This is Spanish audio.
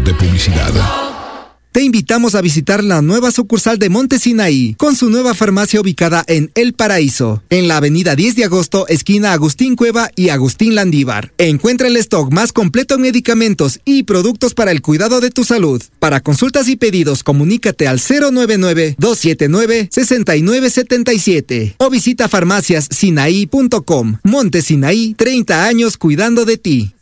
de publicidad. Te invitamos a visitar la nueva sucursal de Monte Sinaí, con su nueva farmacia ubicada en El Paraíso, en la avenida 10 de agosto, esquina Agustín Cueva y Agustín Landívar. Encuentra el stock más completo en medicamentos y productos para el cuidado de tu salud. Para consultas y pedidos, comunícate al 099-279-6977 o visita farmaciassinaí.com. Monte Sinaí, 30 años cuidando de ti.